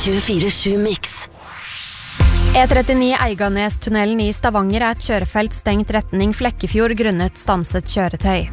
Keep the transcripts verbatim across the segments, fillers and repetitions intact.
tjuefire sju Mix. E trettini Eiganestunnelen i Stavanger er et kjørefelt stengt retning Flekkefjord grunnet stanset kjøretøy.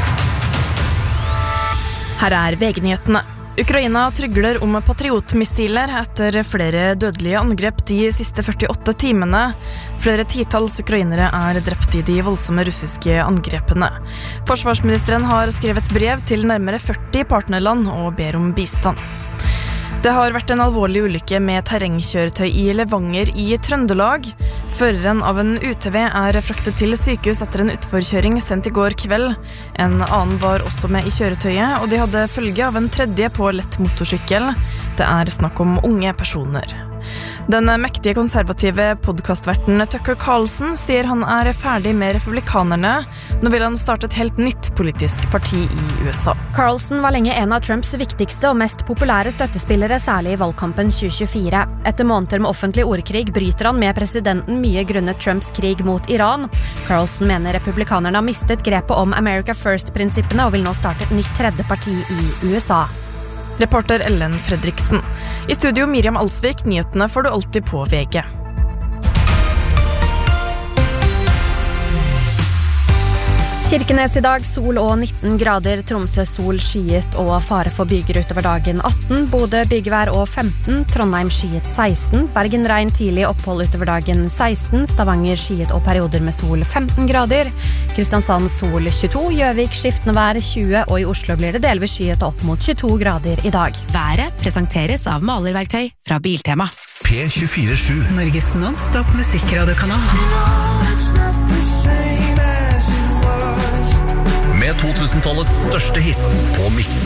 Her er V G-nyhetene. Ukraina trygler om patriotmissiler etter flere dødelige angrep de siste førtiåtte timene. Flere titalls ukrainere er drept i de voldsomme russiske angrepene. Forsvarsministeren har skrevet brev til nærmere førti partnerland og ber om bistand. Det har vært en alvorlig ulykke med terrengkjøretøy i Levanger i Trøndelag. Føreren av en U T V er fraktet til sykehus etter en utforkjøring sendt i går kveld. En annen var også med i kjøretøyet, og de hadde følge av en tredje på lett motorsykkel. Det er snakk om unge personer. Den mektige konservative podcastverten Tucker Carlson sier han er ferdig med republikanerne. Nå vil han starte et helt nytt politisk parti i U S A. Carlson var lenge en av Trumps viktigste og mest populære støttespillere, særlig i valgkampen tjue tjuefire. Etter måneder med offentlig ordkrig bryter han med presidenten mye grunnet Trumps krig mot Iran. Carlson mener republikanerne har mistet grepet om America First-prinsippene og vil nå starte et nytt tredje parti i U S A. Reporter Ellen Fredriksen. I studio Miriam Alsvik, nyhetene får du alltid på V G. Kirkenes i dag, sol og nitten grader, Tromsø sol skyet og fare for byger utover dagen atten, Bodø byggevær og femten, Trondheim skyet seksten, Bergen regn tidlig opphold utover dagen seksten, Stavanger skyet og perioder med sol femten grader, Kristiansand sol tjueto, Gjøvik skiftende vær tjue, og i Oslo blir det delvis skyet opp mot tjueto grader i dag. Været presenteres av malerverktøy fra Biltema. P tjuefire sju. Norges non-stop musikkradiokanal. Med to tusen-tallets største hits på Mix.